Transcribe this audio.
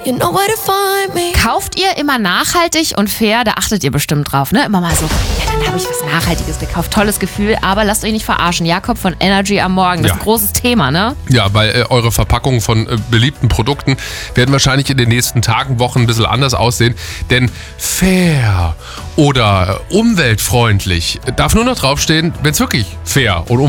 you know where to find me. Kauft ihr immer nachhaltig und fair? Da achtet ihr bestimmt drauf, ne? Immer mal so, ja, dann habe ich was Nachhaltiges gekauft. Tolles Gefühl, aber lasst euch nicht verarschen. Jakob von Energy am Morgen, das ist ein großes Thema, ne? Ja, weil eure Verpackungen von beliebten Produkten werden wahrscheinlich in den nächsten Tagen, Wochen ein bisschen anders aussehen. Denn fair oder umweltfreundlich darf nur noch draufstehen, wenn es wirklich fair und